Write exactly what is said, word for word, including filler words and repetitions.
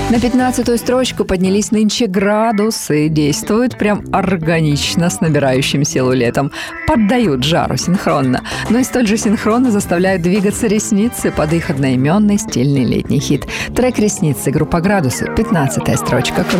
На пятнадцатую строчку поднялись нынче градусы. Действуют прям органично с набирающим силу летом. Поддают жару синхронно. Но и столь же синхронно заставляют двигаться ресницы под их одноименный стильный летний хит. Трек «Ресницы», группа «Градусы», пятнадцатая строчка.